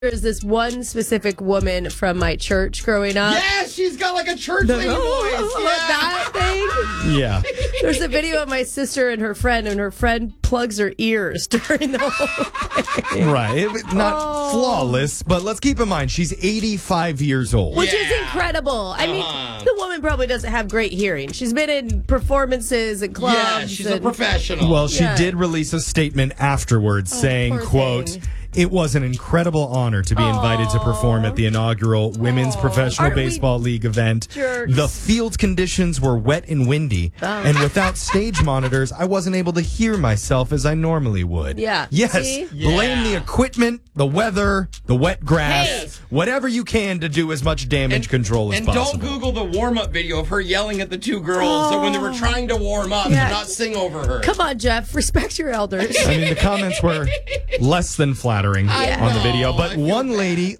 There's this one specific woman from my church growing up. Yeah, she's got like a church lady voice. That thing. Yeah. There's a video of my sister and her friend plugs her ears during the whole thing. Right. Not flawless, but let's keep in mind, she's 85 years old. Which is incredible. I mean, the woman probably doesn't have great hearing. She's been in performances and clubs. Yeah, she's a professional. Well, she did release a statement afterwards saying, quote, "It was an incredible honor to be invited to perform at the inaugural Women's Professional Baseball League event. Jerks? The field conditions were wet and windy, and without stage monitors, I wasn't able to hear myself as I normally would." Yeah. Yes. See? Blame the equipment, the weather, the wet grass, whatever you can to do as much damage control as possible. And don't Google the warm-up video of her yelling at the two girls when they were trying to warm up and not sing over her. Come on, Jeff. Respect your elders. I mean, the comments were less than flattering on the video. But one lady,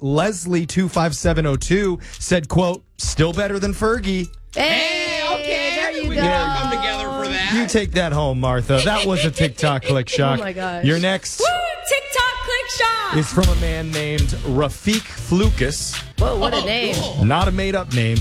Leslie25702, said, quote, "Still better than Fergie." Hey, okay. there you We go. can come together for that. You take that home, Martha. That was a TikTok click shock. Oh, my gosh. Your next TikTok click shop. is from a man named Rafiq Flukas. Whoa, what a name. Cool. Not a made-up name.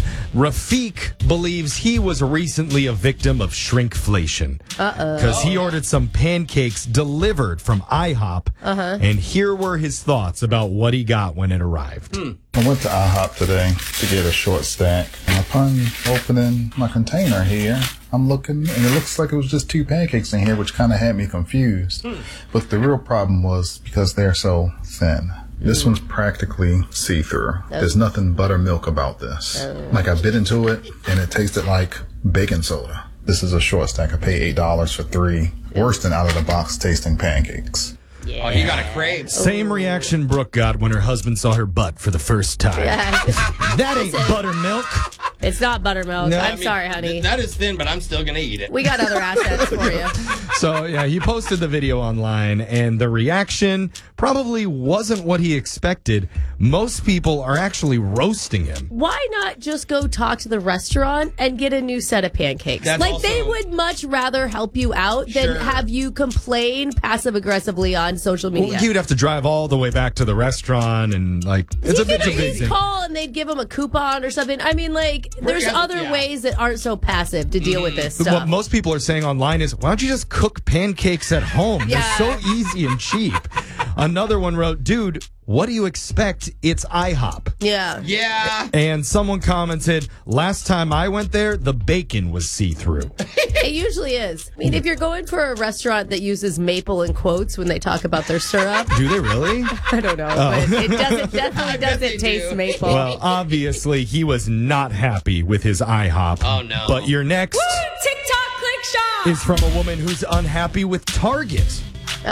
Rafiq believes he was recently a victim of shrinkflation. Because he ordered some pancakes delivered from IHOP. And here were his thoughts about what he got when it arrived. I went to IHOP today to get a short stack. And upon opening my container here, I'm looking, and it looks like it was just two pancakes in here, which kind of had me confused. But the real problem was because they're so thin. This one's practically see-through. There's nothing buttermilk about this. Like, I bit into it, and it tasted like baking soda. This is a short stack. I paid $8 for 3. Worse than out-of-the-box tasting pancakes. Oh, you got a crave. Same reaction Brooke got when her husband saw her butt for the first time. That ain't buttermilk. It's not buttermilk. No, I'm sorry, honey. That is thin, but I'm still going to eat it. We got other assets for you. So, yeah, he posted the video online, and the reaction probably wasn't what he expected. Most people are actually roasting him. Why not just go talk to the restaurant and get a new set of pancakes? That's like, also- they would much rather help you out than have you complain passive-aggressively on social media. Well, you'd have to drive all the way back to the restaurant, and, like, it's a bit Just busy. call and they'd give them a coupon or something. I mean, like, there's other ways that aren't so passive to deal with this stuff. What most people are saying online is, why don't you just cook pancakes at home? They're so easy and cheap. Another one wrote, dude, what do you expect? It's IHOP. Yeah. Yeah. And someone commented, last time I went there, the bacon was see-through. It usually is. I mean, if you're going for a restaurant that uses maple in quotes when they talk about their syrup. Do they really? I don't know, but it definitely doesn't taste maple. Well, obviously, he was not happy with his IHOP. Oh, no. But your next TikTok click shop. is from a woman who's unhappy with Target.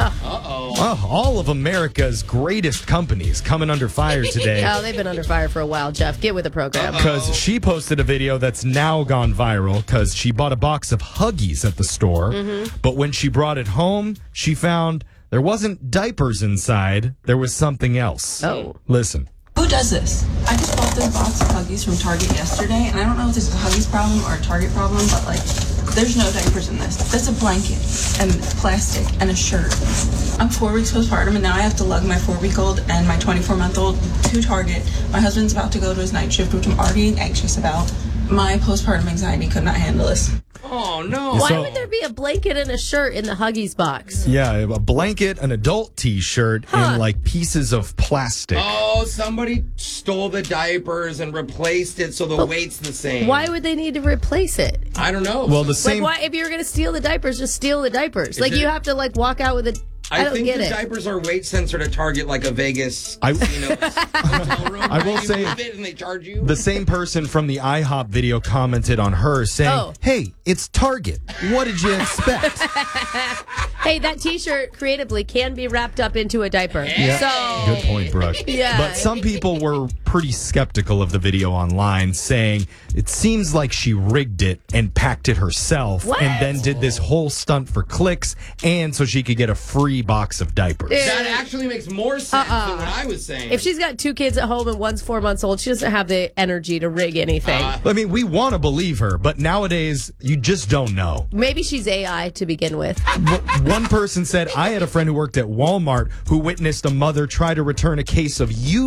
Oh, all of America's greatest companies coming under fire today. Oh, they've been under fire for a while, Jeff. Get with the program. Because she posted a video that's now gone viral because she bought a box of Huggies at the store. But when she brought it home, she found there wasn't diapers inside. There was something else. Oh. Listen. Who does this? I just bought this box of Huggies from Target yesterday, and I don't know if this is a Huggies problem or a Target problem, but like, there's no diapers in this. That's a blanket and plastic and a shirt. I'm 4 weeks postpartum, and now I have to lug my 4-week-old and my 24-month-old to Target. My husband's about to go to his night shift, which I'm already anxious about. My postpartum anxiety could not handle this. Oh, no. Why would there be a blanket and a shirt in the Huggies box? Yeah, a blanket, an adult T-shirt, and like pieces of plastic. Oh, somebody stole the diapers and replaced it so the weight's the same. Why would they need to replace it? I don't know. Well, the Like, same. why, if you're going to steal the diapers, just steal the diapers. Like, you have to, like, walk out with a... I don't think get the it. diapers are weight censored at Target like a Vegas casino hotel room. I will You say- move it and they charge you. The same person from the IHOP video commented on her saying, hey, it's Target. What did you expect? Hey, that T-shirt creatively can be wrapped up into a diaper. Yeah. So, Good point, Brooke. Yeah. But some people were pretty skeptical of the video online, saying it seems like she rigged it and packed it herself and then did this whole stunt for clicks and so she could get a free box of diapers. That actually makes more sense than what I was saying. If she's got 2 kids at home and one's 4 months old, she doesn't have the energy to rig anything. I mean, we want to believe her, but nowadays, you just don't know. Maybe she's AI to begin with. One person said, I had a friend who worked at Walmart who witnessed a mother try to return a case of